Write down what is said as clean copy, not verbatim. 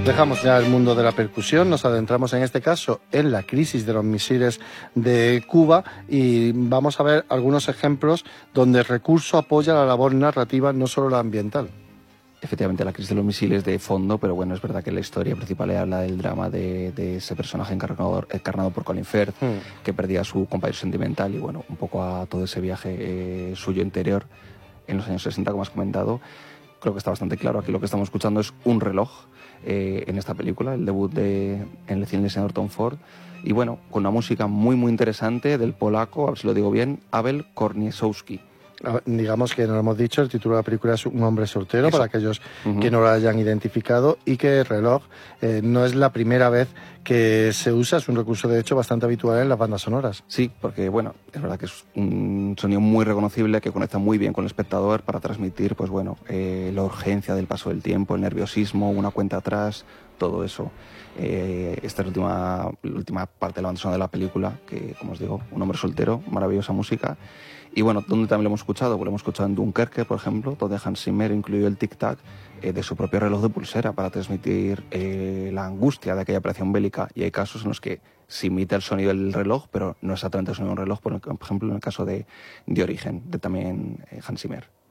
Dejamos ya el mundo de la percusión, nos adentramos en este caso en la crisis de los misiles de Cuba y vamos a ver algunos ejemplos donde el recurso apoya la labor narrativa, no solo la ambiental. Efectivamente, la crisis de los misiles de fondo, pero bueno, es verdad que la historia principal habla del drama de ese personaje encarnado por Colin Firth, que perdía a su compañero sentimental y bueno, un poco a todo ese viaje suyo interior en los años 60, como has comentado. Creo que está bastante claro. Aquí lo que estamos escuchando es un reloj en esta película, el debut en el cine del señor Tom Ford. Y bueno, con una música muy, muy interesante del polaco, a ver si lo digo bien, Abel Korniszewski. Digamos que no lo hemos dicho, el título de la película es Un hombre soltero, Eso. para aquellos que no lo hayan identificado, y que el reloj no es la primera vez que se usa, es un recurso de hecho bastante habitual en las bandas sonoras. Sí, porque bueno, es verdad que es un sonido muy reconocible que conecta muy bien con el espectador para transmitir, pues bueno, la urgencia del paso del tiempo, el nerviosismo, una cuenta atrás, todo eso. Esta es la última parte de la banda sonora de la película, que como os digo, Un hombre soltero, maravillosa música. Y bueno, ¿dónde también lo hemos escuchado? Pues lo hemos escuchado en Dunkerque, por ejemplo, donde Hans Zimmer incluyó el tic-tac de su propio reloj de pulsera para transmitir la angustia de aquella operación bélica. Y hay casos en los que se imita el sonido del reloj, pero no exactamente el sonido de un reloj, por ejemplo, en el caso de Origen, de también Hans Zimmer.